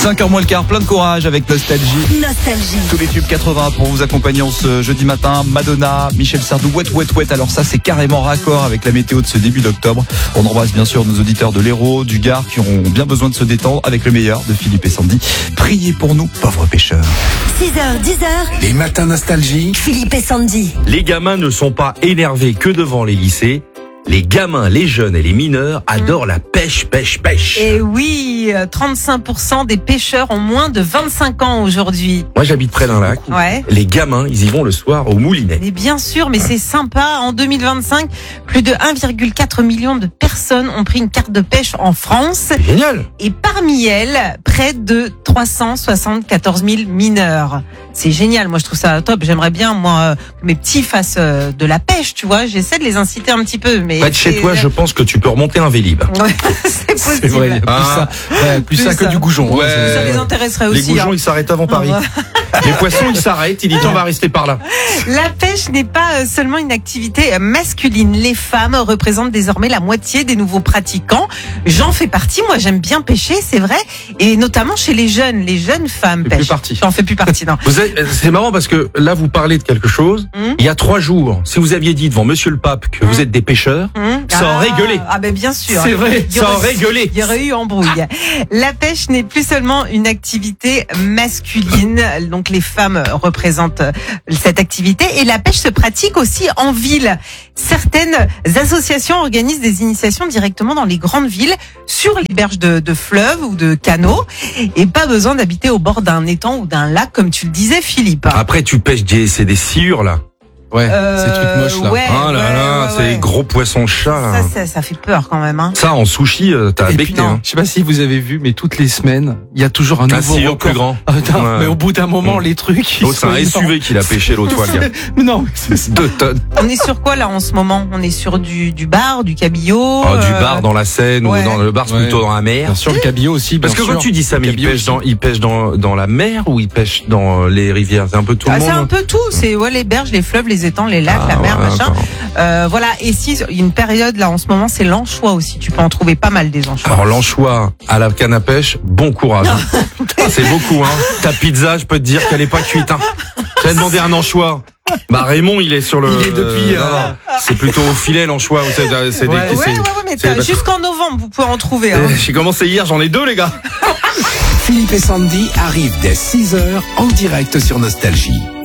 5h moins le quart, plein de courage avec Nostalgie. Nostalgie. Tous les tubes 80 pour vous accompagner en ce jeudi matin. Madonna, Michel Sardou, Wet Wet Wet. Alors ça, c'est carrément raccord avec la météo de ce début d'octobre. On embrasse bien sûr nos auditeurs de l'Hérault, du Gard qui ont bien besoin de se détendre avec le meilleur de Philippe et Sandy. Priez pour nous, pauvres pêcheurs. 6h, 10h. Les matins Nostalgie. Philippe et Sandy. Les gamins ne sont pas énervés que devant les lycées. Les gamins, les jeunes et les mineurs adorent la pêche. Et oui, 35% des pêcheurs ont moins de 25 ans aujourd'hui. Moi, j'habite près d'un lac. Ouais. Les gamins, ils y vont le soir au moulinet. Mais bien sûr, mais c'est sympa. En 2025, plus de 1,4 million de personnes ont pris une carte de pêche en France. C'est génial. Et parmi elles, près de 374 000 mineurs. C'est génial, moi je trouve ça top. J'aimerais bien, moi, que mes petits fassent de la pêche, tu vois. J'essaie de les inciter un petit peu. Mais Près de chez toi, je pense que tu peux remonter un Vélib. Ouais, c'est possible. C'est vrai, il y a plus ça que du goujon. Ouais. Ça les intéresserait Les aussi. goujons, ils s'arrêtent avant Paris. Les poissons, ils s'arrêtent. Il dit, on va rester par là. La pêche n'est pas seulement une activité masculine. Les femmes représentent désormais la moitié des nouveaux pratiquants. J'en fais partie. Moi, j'aime bien pêcher, c'est vrai. Et notamment chez les jeunes femmes Fais pêchent. plus partie. J'en fais plus partie, non. C'est marrant parce que là, vous parlez de quelque chose. Il y a 3 jours, si vous aviez dit devant Monsieur le Pape que vous êtes des pêcheurs, ça aurait gueulé. Ah ben bien sûr. C'est vrai, Il y ça aurait- aurait gueulé. Il y aurait eu embrouille. La pêche n'est plus seulement une activité masculine. Donc les femmes représentent cette activité. Et la pêche se pratique aussi en ville. Certaines associations organisent des initiations directement dans les grandes villes, sur les berges de fleuves ou de canaux. Et pas besoin d'habiter au bord d'un étang ou d'un lac, comme tu le disais, Philippe. Après, tu pêches c'est des sciures, là. Ouais, ces trucs moches là. Ouais, Ah là là, ouais, c'est ouais. les gros poissons chats, là. Ça fait peur quand même. Hein. Ça, en sushi, t'as Et puis, becté, hein. je sais pas si vous avez vu, mais toutes les semaines, il y a toujours un Un nouveau sciure record. plus grand. Ah, putain, Ouais. mais au bout d'un moment, les trucs. Oh, c'est un SUV qu'il a pêché l'autre fois, le gars. Mais non, c'est 2 tonnes. On est sur quoi là en ce moment? On est sur du bar, du cabillaud. Oh, du bar dans la Seine ouais. ou dans le bar, c'est Ouais. plutôt dans la mer. bien sûr le cabillaud aussi. Parce que bien quand sûr. tu dis ça, mais Le cabillaud il pêche dans la mer ou il pêche dans les rivières? C'est un peu tout le Ah, c'est un monde. peu tout. C'est les berges, les fleuves, les étangs, les lacs, Ah, la mer, ouais, machin. d'accord. Voilà. Et si il y a une période là en ce moment, c'est l'anchois aussi. Tu peux en trouver pas mal des anchois. Alors l'anchois à la canne à pêche, bon courage. C'est beaucoup, hein. Ta pizza, je peux te dire qu'elle est pas cuite, hein. J'ai demandé un anchois. Bah Raymond, il est sur le. Il est depuis, non, c'est plutôt au filet l'anchois. C'est Ouais, mais c'est- jusqu'en novembre, vous pouvez en trouver. Hein. J'ai commencé hier, j'en ai 2 les gars. Philippe et Sandy arrivent dès 6h en direct sur Nostalgie.